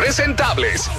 impresentables.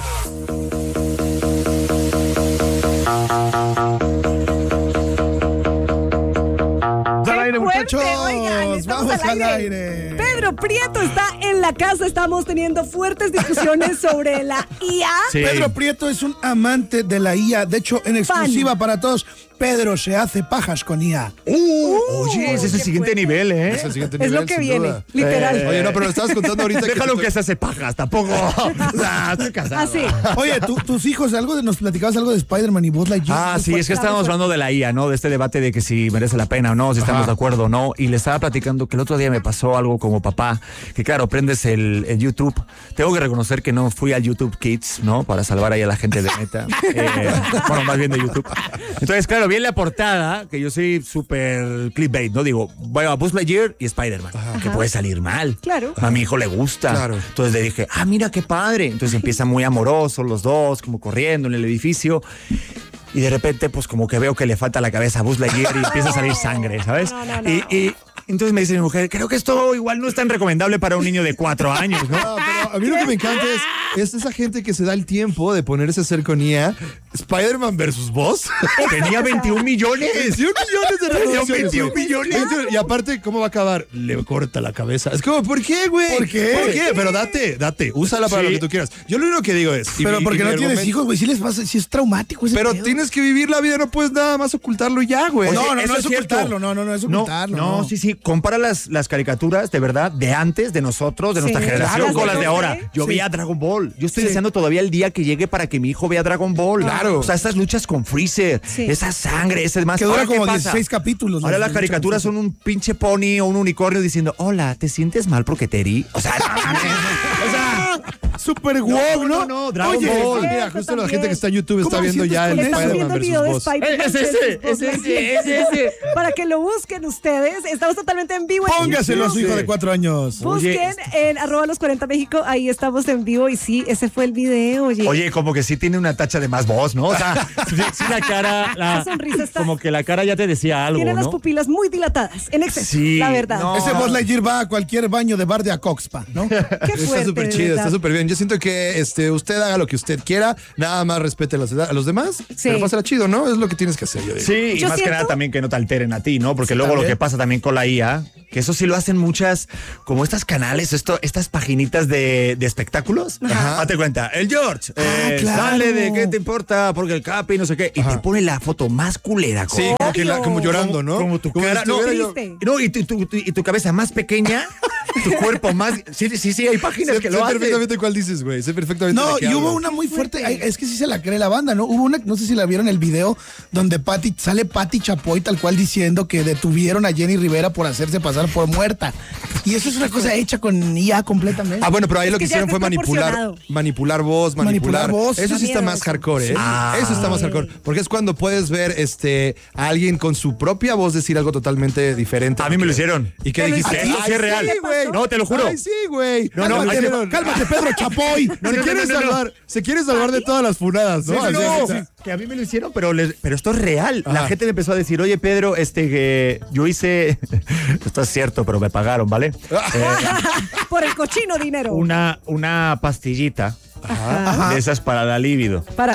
Muchachos, oigan, vamos al aire. Pedro Prieto está en la casa. Estamos teniendo fuertes discusiones sobre la IA. Sí. Pedro Prieto es un amante de la IA. De hecho, en exclusiva para todos, Pedro se hace pajas con IA. Oye, ese es el siguiente nivel, ¿eh? Es el siguiente Es nivel, lo que sin viene, duda. literal. Oye, no, pero lo estabas contando ahorita. Déjalo que se hace pajas, tampoco. Estoy casado. Así. Oye, tus hijos, nos platicabas algo de Spider-Man y Buzz Lightyear. Ah, sí, es que estábamos hablando de la IA, ¿no? De este debate de que si merece la pena o no, si estamos de acuerdo o no. Y le estaba platicando que el otro día me pasó algo como papá, que claro, prendes el YouTube. Tengo que reconocer que no fui al YouTube Kids, ¿no? Para salvar ahí a la gente de Meta. Bueno, más bien de YouTube. Entonces, claro, vi en la portada, que yo soy súper clickbait, ¿no? Digo, bueno, a Buzz Lightyear y Spider-Man, que puede salir mal. Claro. A mi hijo le gusta. Claro. Entonces le dije, mira qué padre. Entonces empiezan muy amorosos los dos, como corriendo en el edificio. Y de repente, pues como que veo que le falta la cabeza a Buzz Lightyear y empieza a salir sangre, ¿sabes? No. Y entonces me dice mi mujer, creo que esto igual no es tan recomendable para un niño de 4 años, ¿no? No, pero a mí lo que me encanta es esa gente que se da el tiempo de ponerse a hacer con IA. Spider-Man versus Buzz. Tenía 21 millones. 21 millones de reproducciones. 21 güey. millones. 21, y aparte, ¿cómo va a acabar? Le corta la cabeza. Es como, ¿por qué, güey? ¿Por qué? ¿Por qué? Pero date. Úsala para Sí. lo que tú quieras. Yo lo único que digo es... Pero porque no mi tienes argumento- hijos, güey. Sí es traumático ese Pero pedo. tienes que vivir la vida, no puedes nada más ocultarlo ya, güey. No, Eso es es cierto. ocultarlo. No, es ocultarlo. No, sí. Compara las caricaturas, de verdad, de antes, de nosotros, de nuestra generación, claro, con las de claro. ahora. Yo veía Dragon Ball. Yo estoy deseando todavía el día que llegue para que mi hijo vea Dragon Ball. Claro. O sea, estas luchas con Freezer, Sí. esa sangre, ese demás. Que dura Ahora, ¿qué como pasa? 16 capítulos. Ahora las caricaturas son un pinche pony o un unicornio diciendo, hola, ¿te sientes mal porque te herí? O sea, Super wow, ¿no? no, Dragon Oye, Ball. Mira, Eso justo la también. gente que está en YouTube está ¿Cómo viendo sientes ya con el eso? Estamos Spider-Man viendo el video de versus Buzz. Spider-Man. Es ese. Para que lo busquen ustedes. Estamos totalmente en vivo. en Póngaselo a su YouTube. hijo de 4 años. Busquen en @los40 México. Ahí estamos en vivo. Y sí, ese fue el video. Oye, como que sí tiene una tacha de más voz, ¿no? O sea, sí la cara, La sonrisa está- como que la cara ya te decía algo, Tiene las ¿no? pupilas muy dilatadas. En exceso. Sí, La verdad. no. Ese Buzz Lightyear va a cualquier baño de bar de Acoxpa, ¿no? Qué fuerte. Está súper de chido, verdad. está súper bien. Yo siento que usted haga lo que usted quiera, nada más respete a los demás, Sí. pero pásala chido, ¿no? Es lo que tienes que hacer, yo digo. Sí, y Yo más que siento- nada también que no te alteren a ti, ¿no? Porque luego lo también. que pasa también con la IA, que eso sí lo hacen muchas, como estas canales, estas paginitas de espectáculos. Date cuenta, el George, claro. sale de qué te importa, porque el Capi, no sé qué, y te pone la foto más culera. Sí, como, que como llorando, ¿no? Como tu cara, si no, estuviera yo- Triste. No, y tu cabeza más pequeña, tu cuerpo más... Sí, hay páginas Sé que lo hacen. perfectamente cuál dices, güey. Sé perfectamente No, de qué y hubo hablas. una muy fuerte, es que sí se la cree la banda, ¿no? Hubo una, no sé si la vieron el video, donde sale Pati Chapoy tal cual diciendo que detuvieron a Jenny Rivera por hacerse pasar por muerta. Y eso es una cosa hecha con IA completamente. Ah, bueno, pero ahí Es lo que que ya hicieron está fue manipular voz, Manipular voz. Eso sí Da está miedo más eso. hardcore, ¿eh? Eso está más hardcore. Porque es cuando puedes ver a alguien con su propia voz decir algo totalmente diferente. A mí me lo hicieron. ¿Y qué ¿Te lo dijiste? hicieron? Eso sí es real. Sí, güey. No, te lo juro. Ay, sí, güey. No, Cálmate, ahí te- Pedro. Cálmate, Pedro Chapoy. Se quiere salvar de todas las funadas, ¿no? Sí, Así, no, que a mí me lo hicieron, pero esto es real. La Ajá. gente me empezó a decir, oye, Pedro, que yo hice, esto es cierto, pero me pagaron, ¿vale? Por el cochino dinero. Una pastillita de esas para la libido. Para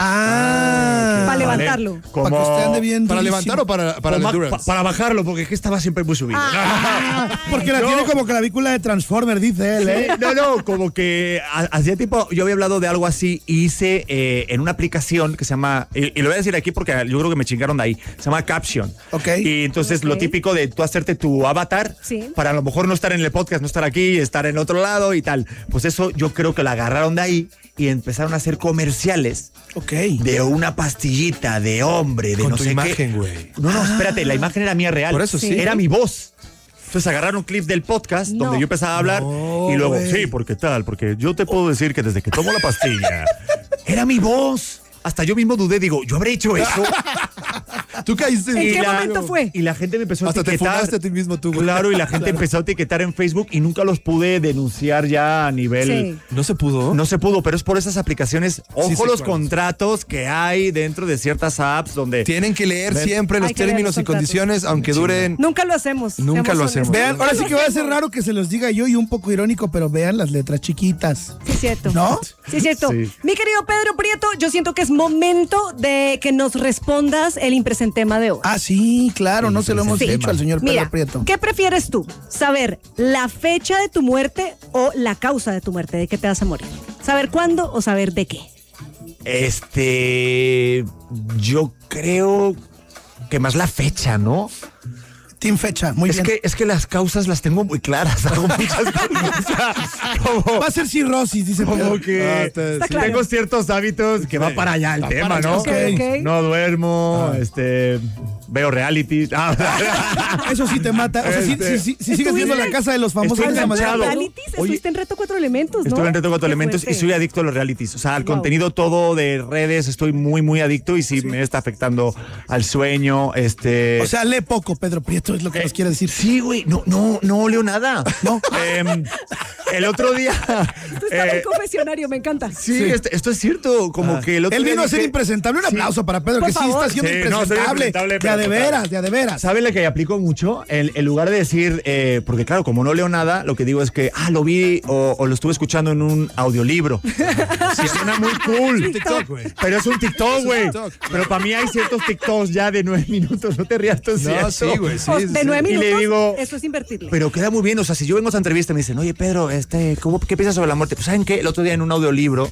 Ah. levantarlo. Como Para que usted ande bien ¿Para durísimo. levantar o para el endurance? para bajarlo, porque es que estaba siempre muy subido. Porque la No. tiene como clavícula de Transformer, dice él, ¿eh? No, como que hacía tiempo yo había hablado de algo así, hice en una aplicación que se llama, y lo voy a decir aquí porque yo creo que me chingaron de ahí, se llama Caption. Ok. Y entonces lo Ok. típico de tú hacerte tu avatar, Sí. para a lo mejor no estar en el podcast, no estar aquí, estar en otro lado y tal. Pues eso yo creo que la agarraron de ahí y empezaron a hacer comerciales Ok. de una pastillita de hombre, de Con no tu sé imagen, qué. güey. No, espérate, la imagen era mía real. Por eso sí. Era mi voz. Entonces agarraron clips del podcast No. donde yo empezaba a hablar No, y luego, güey. sí, porque tal, porque yo te puedo decir que desde que tomo la pastilla, era mi voz. Hasta yo mismo dudé, digo, ¿yo habré hecho eso? Tú caíste ¿En qué la- momento fue? Y la gente me empezó a Hasta te etiquetar. fundaste a ti mismo tú, güey. Claro, y la gente empezó a etiquetar en Facebook y nunca los pude denunciar ya a nivel... Sí. ¿No se pudo? No se pudo, pero es por esas aplicaciones. Ojo Sí, los claro. contratos que hay dentro de ciertas apps donde... Tienen que leer siempre los Hay que leer términos los y contratos. condiciones, aunque duren... Nunca lo hacemos. Nunca seamos lo hacemos. honestos. Vean, Nunca ahora lo sí que va a ser hacemos. raro que se los diga yo y un poco irónico, pero vean las letras chiquitas. Sí, es cierto. ¿No? Sí, es cierto. Sí. Mi querido Pedro Prieto, yo siento que es momento de que nos respondas el impresentema de hoy. Ah, sí, claro, no se lo hemos Sí. dicho al señor Pedro Mira, Prieto. ¿qué prefieres tú? ¿Saber la fecha de tu muerte o la causa de tu muerte? ¿De qué te vas a morir? ¿Saber cuándo o saber de qué? Yo creo que más la fecha, ¿no? Team Fecha, muy bien. Es que las causas las tengo muy claras. Hago muchas cosas. O sea, como, Va a ser cirrosis, dice Pedro. como que Está sí claro. tengo ciertos hábitos que va para allá el Va tema, para allá, ¿no? ok, ok. No duermo, veo reality. Eso sí te mata. O sea, si sigues viendo La Casa de los Famosos, Estoy de esa manera, enganchado. ¿Realities? Oye, Estuviste en Reto 4 Elementos, ¿no? Estuve en Reto 4 Qué Elementos y fuerte. soy adicto a los realities. O sea, al Wow. contenido todo de redes estoy muy, muy adicto y sí, me está afectando al sueño. O sea, lee poco, Pedro Prieto, es lo que nos quiere decir. Sí, güey, no leo nada. No. El otro día. Tú estás en el confesionario, me encanta. Sí, esto es cierto. Como que el otro Él día vino a ser dije- impresentable. Un aplauso para Pedro, Por que sí favor. está siendo Sí, no, soy impresentable. impresentable, De pero a de total. veras, de a de veras. ¿Saben lo que aplico mucho? En lugar de decir, porque claro, como no leo nada, lo que digo es que, lo vi o lo estuve escuchando en un audiolibro. Sí, suena muy cool. TikTok, güey. Pero es un TikTok, güey. TikTok. Pero para mí hay ciertos TikToks ya de 9 minutos. No te rías tú, No, sí, güey, sí. De 9 Y le minutos, digo- eso es invertirle. Pero queda muy bien, o sea, si yo vengo a esa entrevista y me dicen, oye, Pedro, ¿qué piensas sobre la muerte? Pues, ¿saben qué? El otro día en un audiolibro,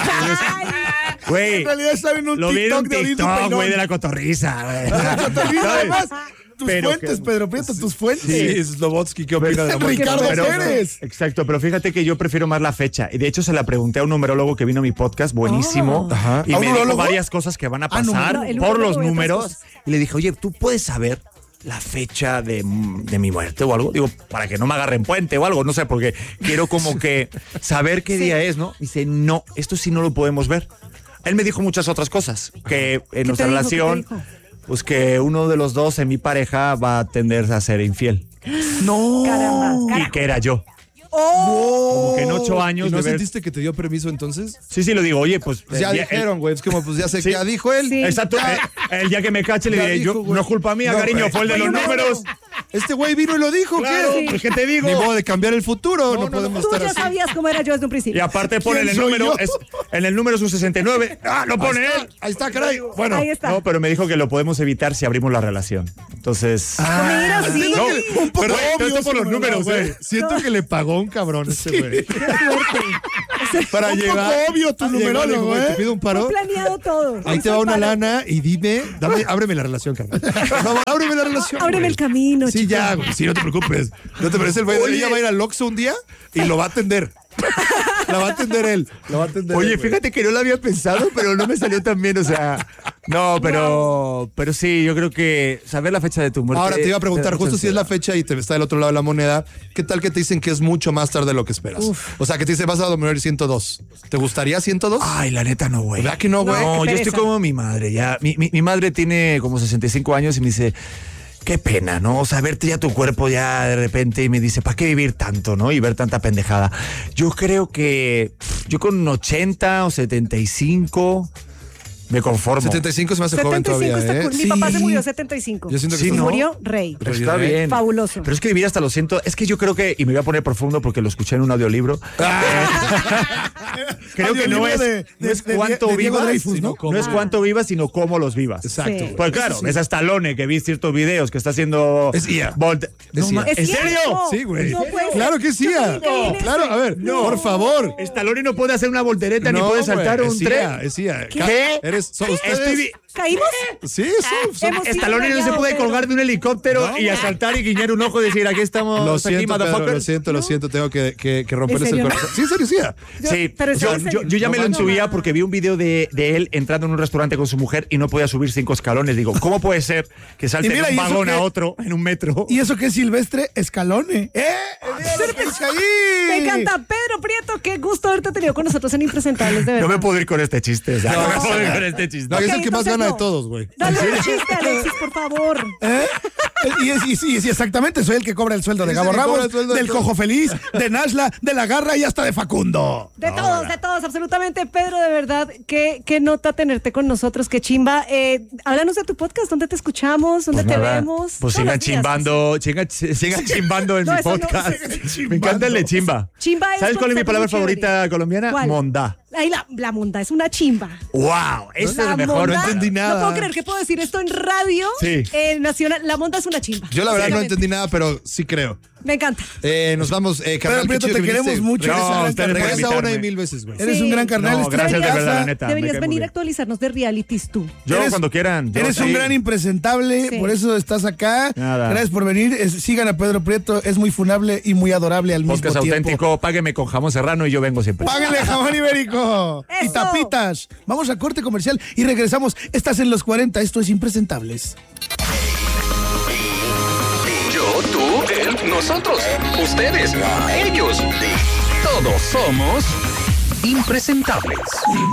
güey, En realidad está en un lo vi en TikTok un de Odín TikTok, Dupeirón. güey, de la cotorriza, güey. Cotorriza, ¿Sabes? además, tus Pero fuentes, que- Pedro Prieto, tus fuentes. Sí, Slobodsky, ¿qué opina de la muerte? Ricardo Pero- Pérez. Exacto, pero fíjate que yo prefiero más la fecha. Y de hecho se la pregunté a un numerólogo que vino a mi podcast, buenísimo. Ajá. Y ¿A un me dijo numerólogo? varias cosas que van a Ah, pasar numerólogo. El por numerólogo los y otras números. cosas. Y le dije, oye, ¿tú puedes saber la fecha de mi muerte o algo? Digo, para que no me agarren puente o algo, no sé, porque quiero como que saber qué día es, ¿no? Dice, no, esto sí no lo podemos ver. Él me dijo muchas otras cosas, que en nuestra te dijo? relación, ¿Qué te dijo? pues que uno de los dos en mi pareja va a tender a ser infiel. No. Caramba. Y que era yo. Oh, Como que en 8 ¿Y años no de ver... sentiste que te dio permiso entonces? Sí, lo digo, oye, pues... Pues ya el día- dijeron, güey. Es como, pues ya sé Sí. que ya dijo él. Sí. Exacto. El día que me cache le Ya diré, dijo, yo, güey. no es culpa mía, No, cariño, güey. fue el de los Oye, números. Este güey vino y lo dijo, Claro, ¿qué? pues ¿qué te digo? Ni modo de cambiar el futuro. No, podemos tú estar ya así. sabías cómo era yo desde un Y principio. aparte pone ¿Quién el soy número, yo? en el número es un 69. Lo pone él. Ahí está, caray. Bueno, Ahí está. No, pero me dijo que lo podemos evitar si abrimos la relación. Entonces... Mira, sí. no, un poco pero obvio esto por los eso, números, güey. siento que le pagó un cabrón este güey. Para Un poco llegar. obvio tu Llegar y dijo, numerólogo, güey, ¿eh? Te pido un Fue paro. planeado todo. Ahí te va una lana y dime, ábreme la relación, carnal. Por favor, ábreme la relación. Ábreme güey. el camino, Sí, chico. ya, güey. Sí, no te preocupes. No te parece el güey. Ella va a ir al Oxxo un día y lo va a atender. La va a atender él. La va a atender Oye, él, güey. fíjate que no lo había pensado, pero no me salió tan bien, o sea... No, pero sí, yo creo que saber la fecha de tu muerte... Ahora te iba a preguntar, te da justo mucha si es la ansiedad. fecha y te está del otro lado de la moneda, ¿qué tal que te dicen que es mucho más tarde de lo que esperas? O sea, que te dicen vas a morir 102. ¿Te gustaría 102? Ay, la neta no, güey. ¿Verdad que no, güey? No, qué yo estoy pereza. como mi madre, ya. Mi madre tiene como 65 años y me dice, qué pena, ¿no? O sea, verte ya tu cuerpo ya de repente y me dice, ¿para qué vivir tanto, no? Y ver tanta pendejada. Yo creo que yo con 80 o 75 me conformo. 75 se me hace joven 75 todavía, está ¿eh? cool. Mi papá se murió 75. Yo siento que Sí, Y está- ¿no? murió rey. Pero está bien. Fabuloso. Pero es que vivir hasta los 100, es que yo creo que, y me voy a poner profundo porque lo escuché en un audiolibro. Creo que no es, no es cuánto de Diego vivas, Dreyfus, sino ¿no? cómo. No es cuánto vivas, sino cómo los vivas. Exacto. Sí. Pues claro, ves a Stallone que vi ciertos videos que está haciendo. Es IA. No, IA. ¿Es ¿En cierto? serio? Sí, güey. No puede ser. Claro que sí. Yo creí que viene Claro, ese. a ver, por favor. Stallone no puede hacer una voltereta ni puede saltar güey, un es tren. IA, es IA. ¿Qué? Ustedes. ¿Caímos? Sí, son. Hemos sido Stallone no se engañados, puede Pedro. colgar de un helicóptero y asaltar y guiñar un ojo y decir, aquí estamos. Lo aquí, siento, Pedro, motherfuckers. lo siento, tengo que romperles ¿En el serio? corazón. Sí, en serio, sí. Sí, pero yo, ¿en yo- serio? yo ya No me lo manches. intuía porque vi un video de él entrando en un restaurante con su mujer y no podía subir 5 escalones. Digo, ¿cómo puede ser que salte Y mira, de un ¿y eso vagón qué? a otro en un metro? Y eso que es Silvestre Escalone. El día de los Pescaí. Me encanta. Pedro Prieto, qué gusto haberte tenido con nosotros en Impresentables, de verdad. No me puedo ir con este chiste. o sea, No, no me puedo ir no. con este chiste. No, es Ok, el que más entonces, gana de todos, güey. Dale un chiste, Alexis, por favor. Sí, exactamente. Soy el que cobra el sueldo de Es el Gabo que cobra Ramos, el sueldo de del todos. Cojo Feliz, de Nashla, de La Garra y hasta de Facundo. De todos, absolutamente. Pedro, de verdad, qué nota tenerte con nosotros, qué chimba. Háblanos de tu podcast, ¿dónde te escuchamos? ¿Dónde te nada, vemos? Pues Todos sigan los días, chimbando, sigan chimbando en No, mi eso no, podcast. sigan Me encanta el de chimba. Chimba es ¿Sabes cuál es mi concepto palabra muy chévere. favorita colombiana? ¿Cuál? Mondá. Ahí la monda, es una chimba. ¡Wow! Esa es La la mejor. monda- No entendí nada. No puedo creer que puedo decir esto en radio Sí. nacional. La monda es una chimba. Yo la verdad no Básicamente. entendí nada, pero sí creo. Me encanta. Nos vamos, Pero carnal, qué Prieto, chido te que queremos viniste. mucho. No, Eres un gran ustedes por carnal. Regresa una y invitarme. 1000 veces, güey. Eres Sí. un gran carnal. No, Estrella gracias de casa. verdad, la neta. me Deberías cae venir muy a bien. actualizarnos de realities tú. Yo Eres- cuando quieran. yo Eres un sí. gran impresentable, Sí. por eso estás acá. Nada. Gracias por venir. Sigan a Pedro Prieto, es muy funable y muy adorable al Podcast mismo tiempo. auténtico, págueme con jamón serrano y yo vengo siempre. Páguenle jamón ibérico y ¡Eso! tapitas. Vamos a corte comercial y regresamos. Estás en los 40, esto es Impresentables. Yo, tú, él, nosotros, ustedes, ellos. Todos somos impresentables.